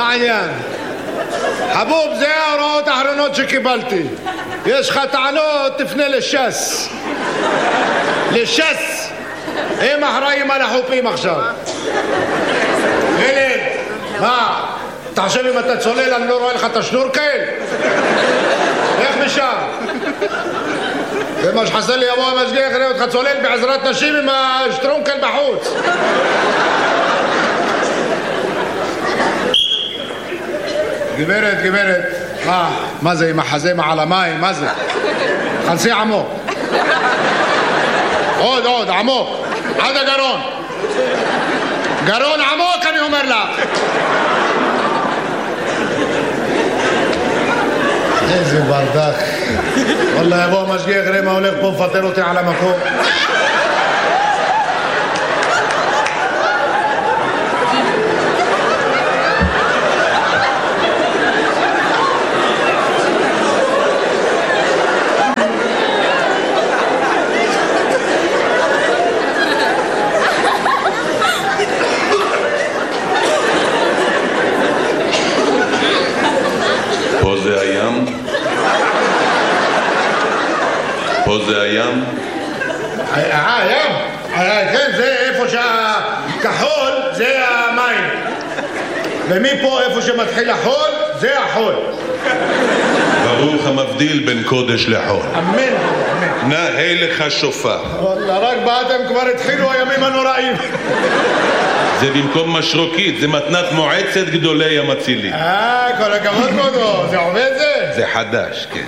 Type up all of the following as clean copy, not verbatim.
העניין? חבוב, זה ההוראות האחרונות שקיבלתי. יש לך טענות, תפנה לש"ס. לש"ס. הם אחראים על החופים עכשיו. ילד, מה? אתה חושב אם אתה צולל אני לא רואה לך את השנורקל? איך משם? ומה שחסר לי יבוא המשגיח יראה אותך צולל בעזרת נשים עם השטרונקל בחוץ. גברת, מה זה עם החזה מעל המים? מה זה? חנסי עמוק. עוד, עמוק. עד הגרון. גרון עמוק אני אומר לך. איזה ברדק. וואלה יבוא המשגיח יראה מה הולך פה מפטר אותי על המקום. פה זה הים? הים? כן, זה איפה שהכחול זה המים. ומפה איפה שמתחיל החול זה החול. ברוך המבדיל בין קודש לחול. אמן. נאה לך שופר. וואלה, רק באתם כבר התחילו הימים הנוראים. זה במקום משרוקית, זה מתנת מועצת גדולי המצילים. כל הכבוד כבודו, זה עובד זה? זה חדש, כן.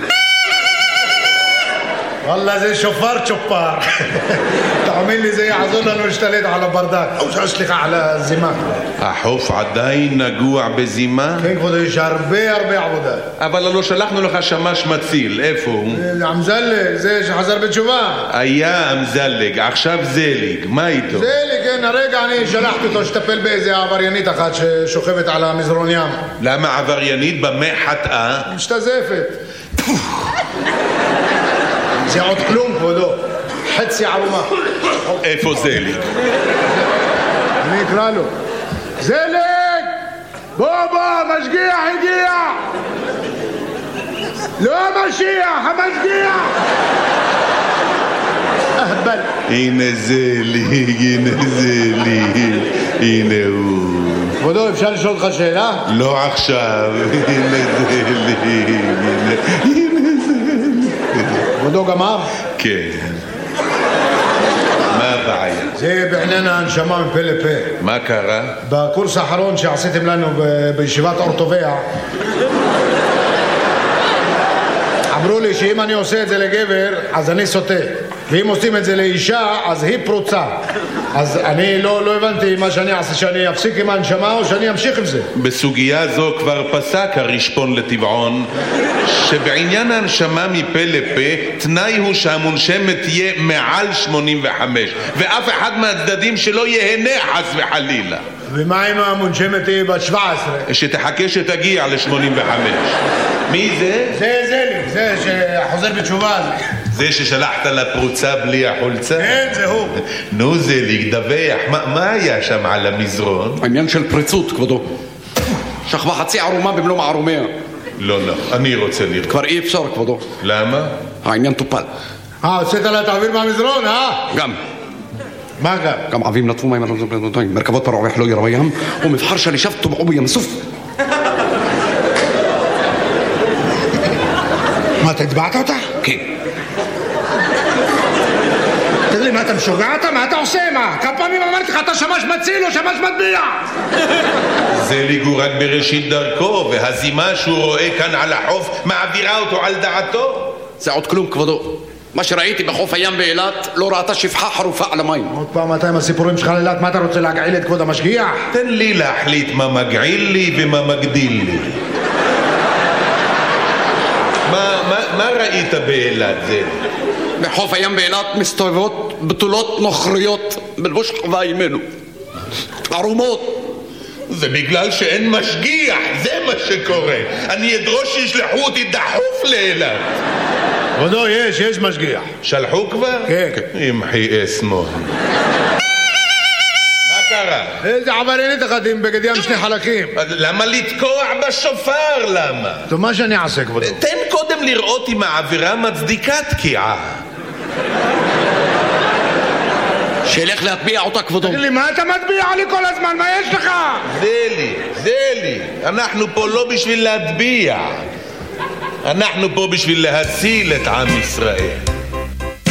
וואלה זה שופר צ'ופר. תאמין לי זה יעזור לנו להשתלט על הברדק. סליחה, על הזימה. החוף עדיין נגוע בזימה? כן כבודו, יש הרבה עבודה. אבל לא שלחנו לך שמש מציל, איפה הוא? אמזלג, זה שחזר בתשובה. היה אמזלג, עכשיו זליג, מה איתו? זליג, כן, הרגע אני שלחתי אותו שטפל באיזה עבריינית אחת ששוכבת על המזרון ים. למה עבריינית? במה חטאה? משתזפת. זה עוד כלום כבודו, חצי ערומה. איפה זליג? אני אקרא לו. זליג! בוא, משגיח הגיע! לא המשיח, המשגיח! אהבל. הנה זליג, הנה הוא. כבודו, אפשר לשאול אותך שאלה? לא עכשיו, הנה זליג, כבודו גמר? כן. מה הבעיה? זה בעניין ההנשמה מפה לפה. מה קרה? בקורס האחרון שעשיתם לנו בישיבת אורטוביה אמרו לי שאם אני עושה את זה לגבר אז אני סוטה, ואם עושים את זה לאישה אז היא פרוצה. אז אני לא הבנתי מה שאני אעשה, שאני אפסיק עם ההנשמה או שאני אמשיך עם זה. בסוגיה זו כבר פסק הרשפון לטבעון שבעניין ההנשמה מפה לפה תנאי הוא שהמונשמת תהיה מעל 85 ואף אחד מהצדדים שלא יהנה חס וחלילה. ומה אם המונשמת היא בת 17? שתחכה שתגיע ל-85. מי זה? זה שחוזר בתשובה. זה ששלחת לפרוצה בלי החולצה? כן, זה הוא. נו זליג, דווח, מה היה שם על המזרון? העניין של פריצות, כבודו. שכבה חצי ערומה במלוא מערומיה. לא, אני רוצה לראות. כבר אי אפשר, כבודו. למה? העניין טופל. הוצאת לה תעביר מהמזרון, גם. מה גם? גם עבים נטפו מים מרכבות פרעוח לא ירו ים ומבחר שלישיו טובעו בים סוף. מה, אתה הצבעת אותה? כן. תגיד לי, מה אתה משוגע? מה אתה עושה? מה? כמה פעמים אמרתי לך אתה שמש מציל או שמש מטביע? זליג הוא רק בראשית דרכו והזימה שהוא רואה כאן על החוף מעבירה אותו על דעתו. זה עוד כלום, כבודו. מה שראיתי בחוף הים באילת לא ראתה שפחה חרופה על המים. עוד פעם אתה עם הסיפורים שלך לאילת, מה אתה רוצה להגעיל את כבוד המשגיח? תן לי להחליט מה מגעיל לי ומה מגדיל לי. מה ראית באילת זה? בחוף הים באילת מסתובבות בתולות נוכריות בלבוש חווה ימינו ערומות. זה בגלל שאין משגיח, זה מה שקורה. אני אדרוש שישלחו אותי דחוף לאילת. כבודו, יש משגיח. שלחו כבר? כן. ימחי אסמו. מה קרה? איזה עבריינית אחת עם בגד ים שני חלקים. למה לתקוע בשופר? למה? טוב, מה שאני אעשה, כבודו? תן קודם לראות אם העבירה מצדיקה תקיעה. שילך להטביע אותה, כבודו. תגיד לי, מה אתה מטביע לי כל הזמן? מה יש לך? זה לי. אנחנו פה לא בשביל להטביע. אנחנו פה בשביל להציל את עם ישראל.